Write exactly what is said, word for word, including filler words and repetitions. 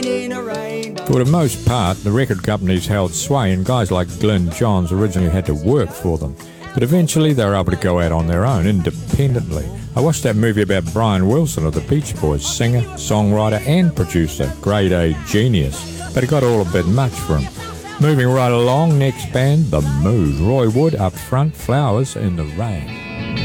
For the most part, the record companies held sway, and guys like Glyn Johns originally had to work for them. But eventually they were able to go out on their own, independently. I watched that movie about Brian Wilson of the Beach Boys, singer, songwriter and producer, grade A genius, but it got all a bit much for him. Moving right along, next band, The Mood. Roy Wood up front, Flowers in the Rain.